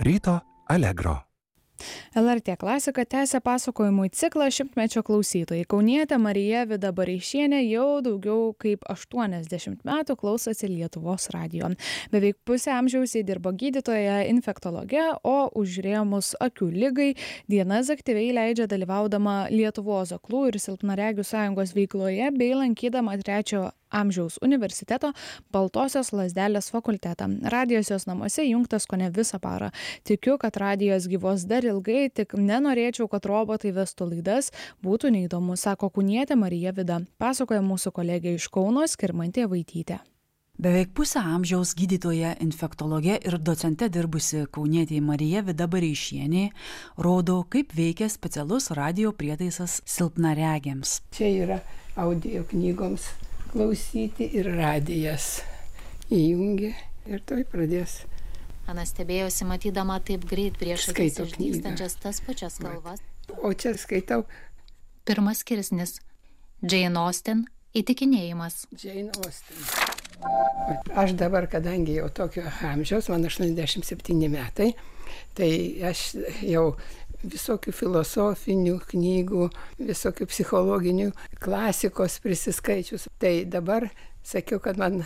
Ryto Allegro. LRT klasika tęsia pasakojimų ciklą šimtmečio klausytojai. Kaunietė Marija Vida Bareišienė jau daugiau kaip 80 metų klausosi Lietuvos radijo. Beveik pusę amžiaus ji dirbo gydytoja infektologe, o užrėmus akių ligai dienas aktyviai leidžia dalyvaudama Lietuvos aklų ir silpnaregių sąjungos veikloje bei lankydama 3 amžiaus universiteto Baltosios lazdelės fakultetą. Radijas jos namuose jungtas kone visą parą. Tikiu, kad radijas gyvos dar ilgai, tik nenorėčiau, kad robotai vestų laidas, būtų neįdomu, sako kaunietė Marija Vida. Pasakoja mūsų kolegė iš Kauno Skirmantė Vaitytė. Beveik pusę amžiaus gydytoja infektologe ir docente dirbusi kaunietė Marija Vida Bareišienė rodo, kaip veikia specialus radijo prietaisas silpnaregiams. Čia yra audio knygoms klausyti ir radijas įjungi ir tai pradės. Ana stebėjosi matydama taip greit prieš akis išnykstančias tas pačias kalbas. O čia skaitau. Pirmas skirsnis. Jane Austen įtikinėjimas. Jane Austen. Aš dabar, kadangi jau tokio amžiaus, man 87 metai, tai aš jau visokių filosofinių knygų, visokių psichologinių klasikos prisiskaičius. Tai dabar sakiau, kad man